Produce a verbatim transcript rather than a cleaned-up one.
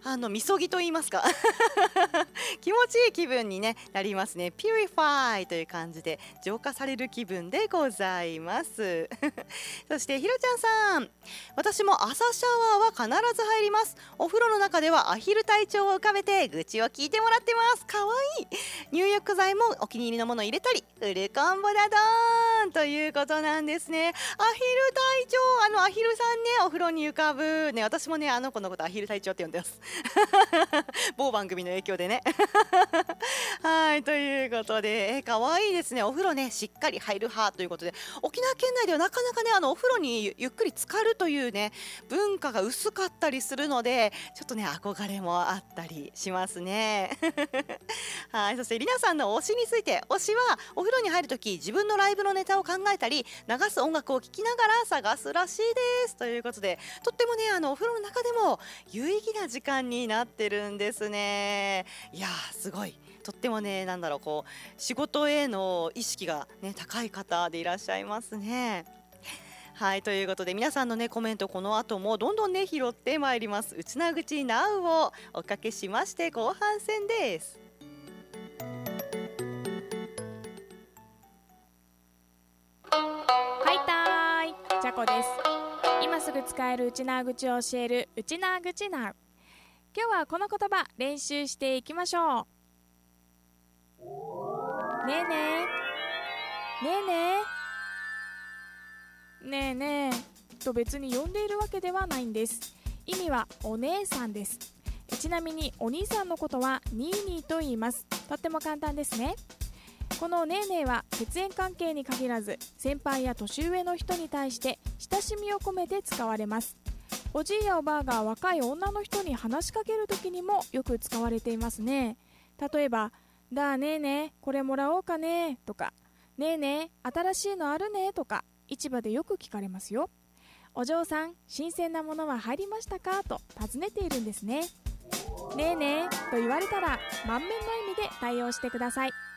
あのみそぎと言いますか気持ちいい気分に、ね、なりますね。 Purify という感じで浄化される気分でございますそしてひろちゃんさん、私も朝シャワーは必ず入ります。お風呂の中ではアヒル隊長を浮かべて愚痴を聞いてもらってます。かわいい。入浴剤もお気に入りのものを入れたり、フルコンボだどーんということなんですね。アヒル隊長、あのアヒルさんね、お風呂に浮かぶね、私もねあの子のことアヒル隊長って呼んでます某番組の影響でねはいということで、えー、かわいいですね。お風呂ねしっかり入る派ということで、沖縄県内ではなかなかねあのお風呂にゆっくり浸かるというね文化が薄かったりするので、ちょっとね憧れもあったりしますねはい、そしてりなさんの推しについて、推しはお風呂に入るとき自分のライブのネタを考えたり流す音楽を聴きながら探すらしいですということで、とってもねあのお風呂の中でも有意義な時間になってるんですね。いやーすごい、とってもねなんだろう、こう仕事への意識が、ね、高い方でいらっしゃいますね。はいということで、皆さんのねコメントこの後もどんどんね拾ってまいります。うちなぐちなうをおかけしまして後半戦です。 はいたーい、ちゃこです。今すぐ使えるうちなー口を教えるうちなー口なう。今日はこの言葉練習していきましょう。ねえねえねえねえねえねえと別に呼んでいるわけではないんです。意味はお姉さんです。ちなみにお兄さんのことはニーニーと言います。とっても簡単ですね。このねえねえは血縁関係に限らず、先輩や年上の人に対して親しみを込めて使われます。おじいやおばあが若い女の人に話しかけるときにもよく使われていますね。例えば、だあねえねえこれもらおうかねとか、ねえねえ新しいのあるねとか、市場でよく聞かれますよ。お嬢さん、新鮮なものは入りましたかと尋ねているんですね。ねえねえと言われたら満面の意味で対応してください。